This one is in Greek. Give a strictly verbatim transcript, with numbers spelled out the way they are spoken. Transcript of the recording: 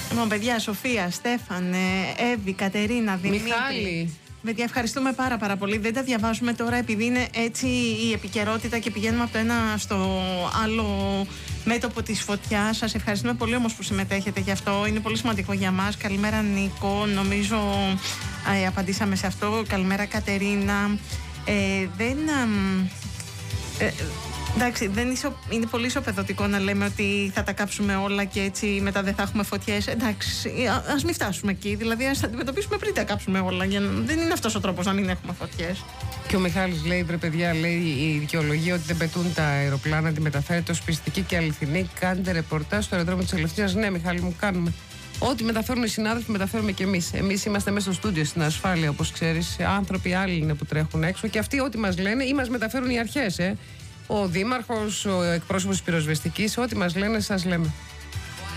Λοιπόν, παιδιά, Σοφία, Στέφανε, Εύη, Κατερίνα, Δημήτρη. Μιχάλη. Παιδιά, ευχαριστούμε πάρα πάρα πολύ. Δεν τα διαβάζουμε τώρα επειδή είναι έτσι η επικαιρότητα και πηγαίνουμε από το ένα στο άλλο μέτωπο της φωτιάς. Σας ευχαριστούμε πολύ όμως που συμμετέχετε γι' αυτό. Είναι πολύ σημαντικό για μας. Καλημέρα Νίκο, νομίζω ε, απαντήσαμε σε αυτό. Καλημέρα Κατερίνα. Ε, δεν... Ε, εντάξει, δεν ισο, είναι πολύ ισοπεδωτικό να λέμε ότι θα τα κάψουμε όλα και έτσι μετά δεν θα έχουμε φωτιές. Εντάξει, ας μην φτάσουμε εκεί. Δηλαδή, ας τα αντιμετωπίσουμε πριν τα κάψουμε όλα. Για να, δεν είναι αυτός ο τρόπος να μην έχουμε φωτιές. Και ο Μιχάλης λέει: βρε παιδιά, λέει η δικαιολογία ότι δεν πετούν τα αεροπλάνα, τη μεταφέρετε ως πιστική και αληθινή. Κάντε ρεπορτάζ στο αεροδρόμιο της Ελευθερίας. Ναι, Μιχάλη μου, κάνουμε. Ό,τι μεταφέρουν οι συνάδελφοι, μεταφέρουμε και εμείς. Εμείς είμαστε μέσα στο στούντιο στην ασφάλεια, όπως ξέρεις. Άνθρωποι άλλοι είναι που τρέχουν έξω και αυτοί ό,τι μας λένε ή μας μεταφέρουν οι αρχές, ε. Ο δήμαρχος, ο εκπρόσωπος της πυροσβεστικής, ό,τι μας λένε, σας λέμε.